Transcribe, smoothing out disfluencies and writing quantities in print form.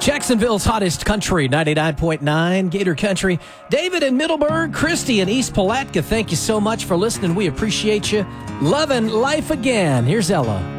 Jacksonville's hottest country, 99.9 Gator Country. David in Middleburg, Christy in East Palatka, thank you so much for listening. We appreciate you. Loving life again. Here's Ella.